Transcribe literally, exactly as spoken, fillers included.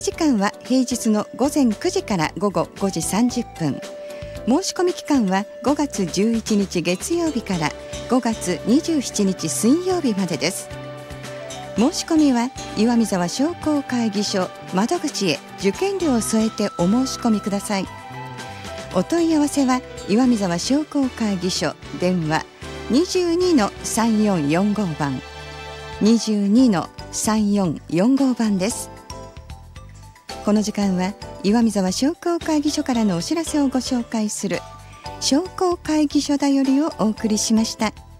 時間は平日の午前くじから午後ごじさんじゅっぷん。申し込み期間はごがつじゅういちにち月曜日からごがつにじゅうしちにち水曜日までです。申し込みは岩見沢商工会議所窓口へ受験料を添えてお申し込みください。お問い合わせは岩見沢商工会議所電話 にじゅうにのさんよんよんご 番 にじゅうにのさんよんよんご 番です。この時間は岩見沢商工会議所からのお知らせをご紹介する商工会議所だよりをお送りしました。